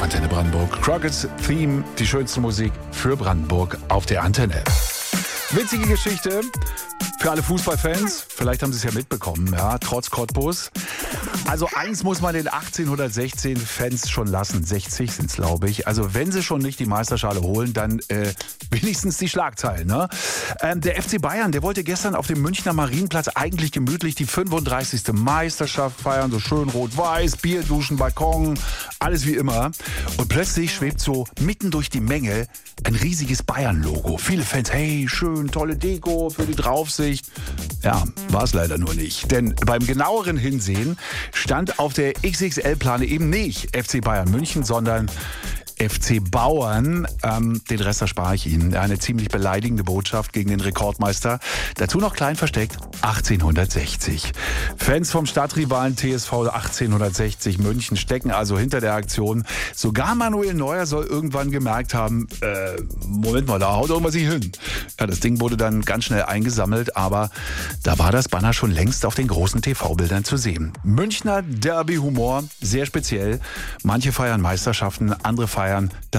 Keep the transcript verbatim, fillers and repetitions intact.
Antenne Brandenburg. Crockett's Theme, die schönste Musik für Brandenburg auf der Antenne. Witzige Geschichte für alle Fußballfans. Vielleicht haben Sie es ja mitbekommen, ja, trotz Cottbus. Also eins muss man den achtzehnhundertsechzehn Fans schon lassen. sechzig sind es, glaube ich. Also wenn sie schon nicht die Meisterschale holen, dann äh, wenigstens die Schlagzeilen. Ne? Ähm, der F C Bayern, der wollte gestern auf dem Münchner Marienplatz eigentlich gemütlich die fünfunddreißigste Meisterschaft feiern. So schön rot-weiß, Bier duschen, Balkon, alles wie immer. Und plötzlich schwebt so mitten durch die Menge ein riesiges Bayern-Logo. Viele Fans, hey, schön, tolle Deko für die Draufsicht. Ja, war es leider nur nicht. Denn beim genaueren Hinsehen stand auf der X X L-Plane eben nicht F C Bayern München, sondern F C Bauern. Ähm, den Rest erspare ich Ihnen. Eine ziemlich beleidigende Botschaft gegen den Rekordmeister. Dazu noch klein versteckt achtzehnhundertsechzig. Fans vom Stadtrivalen T S V achtzehnhundertsechzig München stecken also hinter der Aktion. Sogar Manuel Neuer soll irgendwann gemerkt haben, äh, Moment mal, da haut irgendwas nicht hin. Ja, das Ding wurde dann ganz schnell eingesammelt, aber da war das Banner schon längst auf den großen T V-Bildern zu sehen. Münchner Derby-Humor, sehr speziell. Manche feiern Meisterschaften, andere feiern das